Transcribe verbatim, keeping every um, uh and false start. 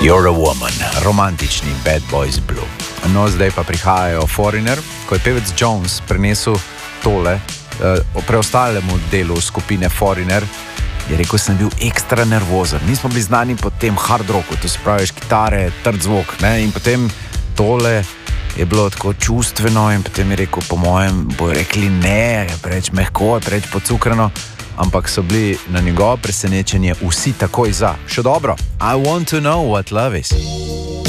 You're a woman, romantični Bad Boys Blue. No, zdaj pa prihajajo Foreigner, ko je pevec Jones prenesel tole uh, preostalemu delu skupine Foreigner, je rekel, sem bil ekstra nervozen. Mi smo bili znani po tem hard rocku, to se praviš kitare, trd zvok, ne? In potem tole je bilo tako čustveno in potem je rekel, po mojem, bojo rekli ne, je preveč mehko, je preveč pocukrano, ampak so bili na njegovo presenečenje vsi takoj za. Še dobro, I want to know what love is.